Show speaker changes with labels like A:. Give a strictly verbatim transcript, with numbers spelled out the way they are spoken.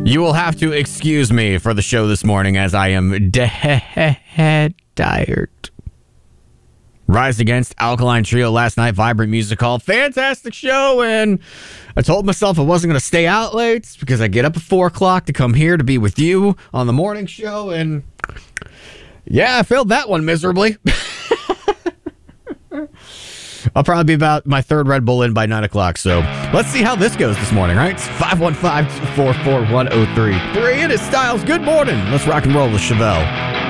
A: You will have to excuse me for the show this morning as I am dead tired. Rise Against Alkaline Trio last night, Vibrant Music Hall. Fantastic show, and I told myself I wasn't going to stay out late because I get up at four o'clock to come here to be with you on the morning show, and yeah, I failed that one miserably. I'll probably be about my third Red Bull in by nine o'clock, so let's see how this goes this morning, right? It's five one five, two four four, one oh three three. It is Styles. Good morning. Let's rock and roll with Chevelle.